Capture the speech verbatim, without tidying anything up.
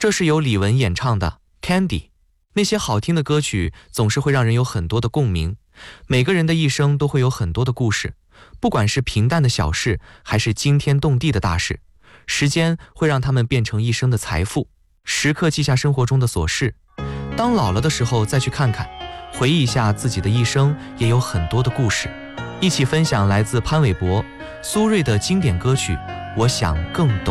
这是由李玟演唱的《Candy》。那些好听的歌曲总是会让人有很多的共鸣，每个人的一生都会有很多的故事，不管是平淡的小事，还是惊天动地的大事，时间会让他们变成一生的财富。时刻记下生活中的琐事，当老了的时候再去看看，回忆一下自己的一生，也有很多的故事。一起分享来自潘玮柏、苏芮的经典歌曲《我想更懂》。